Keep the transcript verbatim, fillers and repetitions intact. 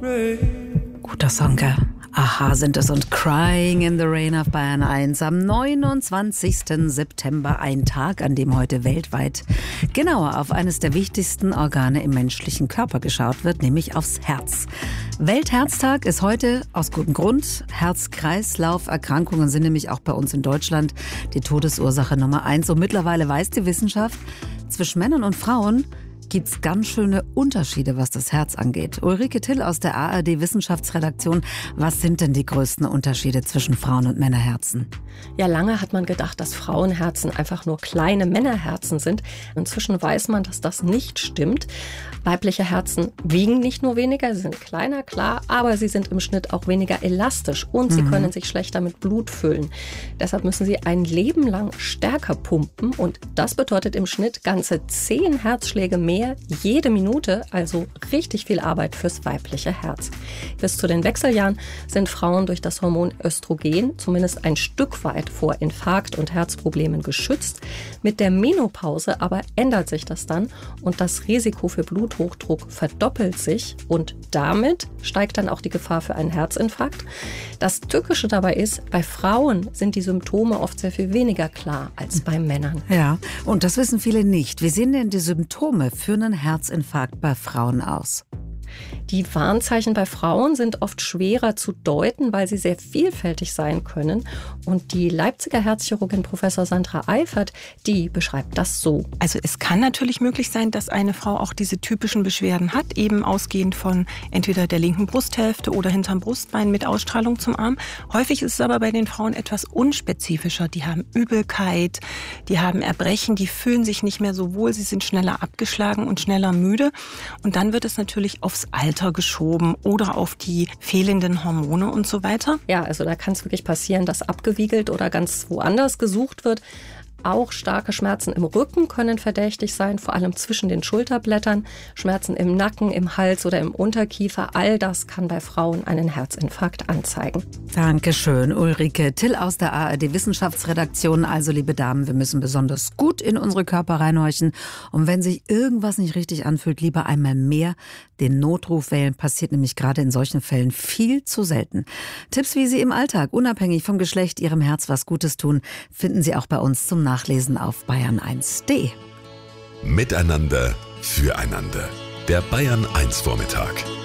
Guter Song, gell? Aha sind es und Crying in the Rain auf Bayern eins am neunundzwanzigsten September, ein Tag, an dem heute weltweit genauer auf eines der wichtigsten Organe im menschlichen Körper geschaut wird, nämlich aufs Herz. Weltherztag ist heute aus gutem Grund. Herz-Kreislauf-Erkrankungen sind nämlich auch bei uns in Deutschland die Todesursache Nummer eins. Und mittlerweile weiß die Wissenschaft, zwischen Männern und Frauen gibt es ganz schöne Unterschiede, was das Herz angeht. Ulrike Till aus der A R D-Wissenschaftsredaktion. Was sind denn die größten Unterschiede zwischen Frauen- und Männerherzen? Ja, lange hat man gedacht, dass Frauenherzen einfach nur kleine Männerherzen sind. Inzwischen weiß man, dass das nicht stimmt. Weibliche Herzen wiegen nicht nur weniger, sie sind kleiner, klar, aber sie sind im Schnitt auch weniger elastisch und mhm. sie können sich schlechter mit Blut füllen. Deshalb müssen sie ein Leben lang stärker pumpen und das bedeutet im Schnitt ganze zehn Herzschläge mehr jede Minute, also richtig viel Arbeit fürs weibliche Herz. Bis zu den Wechseljahren sind Frauen durch das Hormon Östrogen zumindest ein Stück weit vor Infarkt und Herzproblemen geschützt. Mit der Menopause aber ändert sich das dann und das Risiko für Bluthochdruck verdoppelt sich und damit steigt dann auch die Gefahr für einen Herzinfarkt. Das Tückische dabei ist, bei Frauen sind die Symptome oft sehr viel weniger klar als bei Männern. Ja, und das wissen viele nicht. Wie sehen denn die Symptome für einen Herzinfarkt bei Frauen aus? Die Warnzeichen bei Frauen sind oft schwerer zu deuten, weil sie sehr vielfältig sein können. Und die Leipziger Herzchirurgin Professor Sandra Eifert, die beschreibt das so. Also es kann natürlich möglich sein, dass eine Frau auch diese typischen Beschwerden hat, eben ausgehend von entweder der linken Brusthälfte oder hinterm Brustbein mit Ausstrahlung zum Arm. Häufig ist es aber bei den Frauen etwas unspezifischer. Die haben Übelkeit, die haben Erbrechen, die fühlen sich nicht mehr so wohl, sie sind schneller abgeschlagen und schneller müde. Und dann wird es natürlich aufs Alter geschoben oder auf die fehlenden Hormone und so weiter. Ja, also da kann es wirklich passieren, dass abgewiegelt oder ganz woanders gesucht wird. Auch starke Schmerzen im Rücken können verdächtig sein, vor allem zwischen den Schulterblättern. Schmerzen im Nacken, im Hals oder im Unterkiefer. All das kann bei Frauen einen Herzinfarkt anzeigen. Dankeschön, Ulrike Till aus der A R D-Wissenschaftsredaktion. Also, liebe Damen, wir müssen besonders gut in unsere Körper reinhorchen. Und wenn sich irgendwas nicht richtig anfühlt, lieber einmal mehr den Notruf wählen. Passiert nämlich gerade in solchen Fällen viel zu selten. Tipps, wie Sie im Alltag, unabhängig vom Geschlecht, Ihrem Herz was Gutes tun, finden Sie auch bei uns zum Nachlesen auf bayern eins punkt de. Miteinander, füreinander. Der Bayern eins Vormittag.